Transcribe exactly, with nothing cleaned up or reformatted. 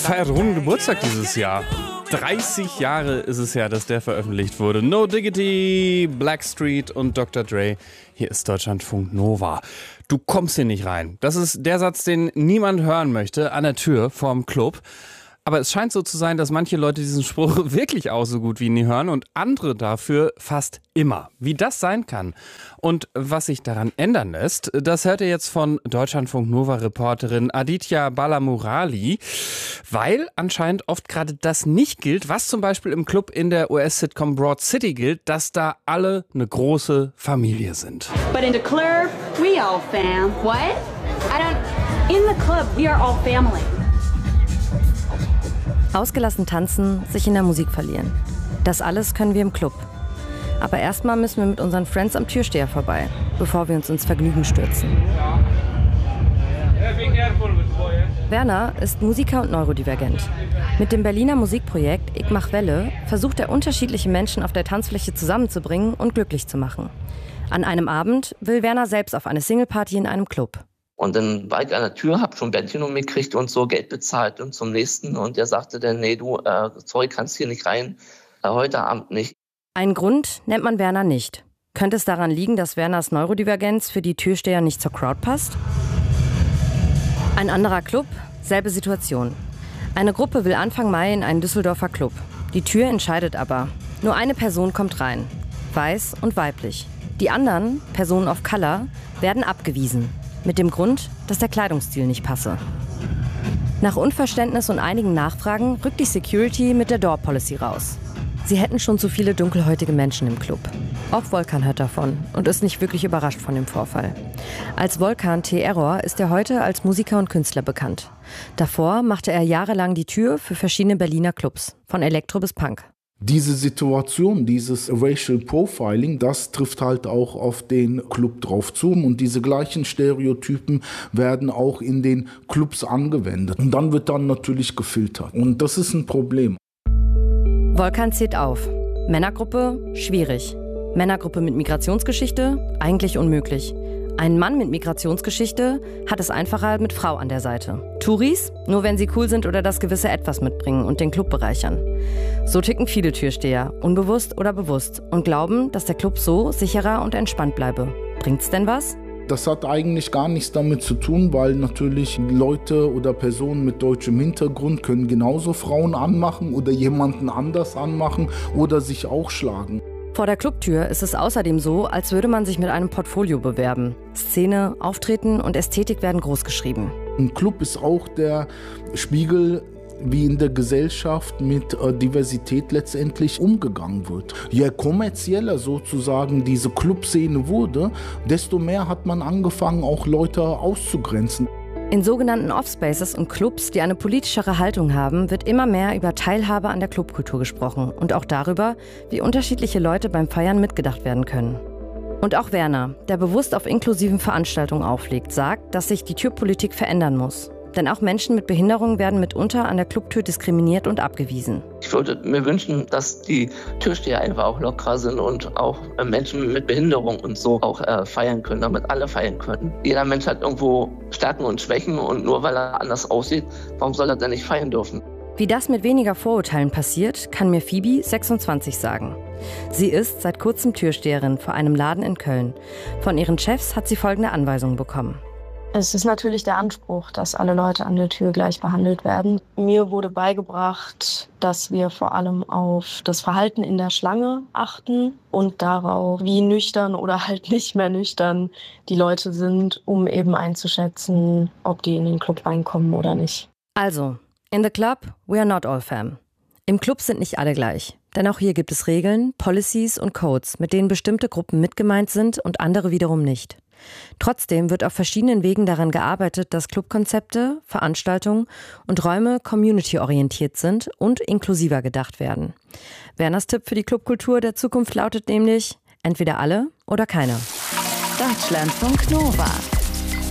feiert runden Geburtstag dieses Jahr. dreißig Jahre ist es her, dass der veröffentlicht wurde. No Diggity, Blackstreet und Doktor Dre. Hier ist Deutschlandfunk Nova. Du kommst hier nicht rein. Das ist der Satz, den niemand hören möchte, an der Tür vorm Club. Aber es scheint so zu sein, dass manche Leute diesen Spruch wirklich auch so gut wie nie hören und andere dafür fast immer. Wie das sein kann und was sich daran ändern lässt, das hört ihr jetzt von Deutschlandfunk Nova-Reporterin Aditya Balamurali, weil anscheinend oft gerade das nicht gilt, was zum Beispiel im Club in der U S-Sitcom Broad City gilt, dass da alle eine große Familie sind. But in the club, we all fam. What? I don't... In the club, we are all family. Ausgelassen tanzen, sich in der Musik verlieren. Das alles können wir im Club. Aber erstmal müssen wir mit unseren Friends am Türsteher vorbei, bevor wir uns ins Vergnügen stürzen. Werner ist Musiker und neurodivergent. Mit dem Berliner Musikprojekt Ich mach Welle versucht er, unterschiedliche Menschen auf der Tanzfläche zusammenzubringen und glücklich zu machen. An einem Abend will Werner selbst auf eine Singleparty in einem Club. Und dann war ich an der Tür, hab schon Bändchen um mich gekriegt und so Geld bezahlt und zum nächsten. Und der sagte dann, nee, du, äh, sorry, kannst hier nicht rein, äh, heute Abend nicht. Einen Grund nennt man Werner nicht. Könnte es daran liegen, dass Werners Neurodivergenz für die Türsteher nicht zur Crowd passt? Ein anderer Club, selbe Situation. Eine Gruppe will Anfang Mai in einen Düsseldorfer Club. Die Tür entscheidet aber. Nur eine Person kommt rein. Weiß und weiblich. Die anderen, Personen of Color, werden abgewiesen. Mit dem Grund, dass der Kleidungsstil nicht passe. Nach Unverständnis und einigen Nachfragen rückt die Security mit der Door Policy raus. Sie hätten schon zu viele dunkelhäutige Menschen im Club. Auch Volkan hört davon und ist nicht wirklich überrascht von dem Vorfall. Als Volkan T. Error ist er heute als Musiker und Künstler bekannt. Davor machte er jahrelang die Tür für verschiedene Berliner Clubs, von Elektro bis Punk. Diese Situation, dieses Racial Profiling, das trifft halt auch auf den Club drauf zu und diese gleichen Stereotypen werden auch in den Clubs angewendet. Und dann wird dann natürlich gefiltert und das ist ein Problem. Volkan zählt auf. Männergruppe, schwierig. Männergruppe mit Migrationsgeschichte, eigentlich unmöglich. Ein Mann mit Migrationsgeschichte hat es einfacher mit Frau an der Seite. Touris, nur wenn sie cool sind oder das gewisse Etwas mitbringen und den Club bereichern. So ticken viele Türsteher, unbewusst oder bewusst, und glauben, dass der Club so sicherer und entspannt bleibe. Bringt's denn was? Das hat eigentlich gar nichts damit zu tun, weil natürlich Leute oder Personen mit deutschem Hintergrund können genauso Frauen anmachen oder jemanden anders anmachen oder sich auch schlagen. Vor der Clubtür ist es außerdem so, als würde man sich mit einem Portfolio bewerben. Szene, Auftreten und Ästhetik werden großgeschrieben. Ein Club ist auch der Spiegel, wie in der Gesellschaft mit äh, Diversität letztendlich umgegangen wird. Je kommerzieller sozusagen diese Clubszene wurde, desto mehr hat man angefangen, auch Leute auszugrenzen. In sogenannten Offspaces und Clubs, die eine politischere Haltung haben, wird immer mehr über Teilhabe an der Clubkultur gesprochen und auch darüber, wie unterschiedliche Leute beim Feiern mitgedacht werden können. Und auch Werner, der bewusst auf inklusiven Veranstaltungen auflegt, sagt, dass sich die Türpolitik verändern muss. Denn auch Menschen mit Behinderung werden mitunter an der Clubtür diskriminiert und abgewiesen. Ich würde mir wünschen, dass die Türsteher einfach auch lockerer sind und auch äh, Menschen mit Behinderung und so auch äh, feiern können, damit alle feiern können. Jeder Mensch hat irgendwo Stärken und Schwächen und nur weil er anders aussieht, warum soll er denn nicht feiern dürfen? Wie das mit weniger Vorurteilen passiert, kann mir Phoebe, sechsundzwanzig, sagen. Sie ist seit kurzem Türsteherin vor einem Laden in Köln. Von ihren Chefs hat sie folgende Anweisungen bekommen. Es ist natürlich der Anspruch, dass alle Leute an der Tür gleich behandelt werden. Mir wurde beigebracht, dass wir vor allem auf das Verhalten in der Schlange achten und darauf, wie nüchtern oder halt nicht mehr nüchtern die Leute sind, um eben einzuschätzen, ob die in den Club reinkommen oder nicht. Also, in the club, we are not all fam. Im Club sind nicht alle gleich. Denn auch hier gibt es Regeln, Policies und Codes, mit denen bestimmte Gruppen mitgemeint sind und andere wiederum nicht. Trotzdem wird auf verschiedenen Wegen daran gearbeitet, dass Clubkonzepte, Veranstaltungen und Räume community-orientiert sind und inklusiver gedacht werden. Werners Tipp für die Clubkultur der Zukunft lautet nämlich: entweder alle oder keiner. Deutschlandfunk Nova.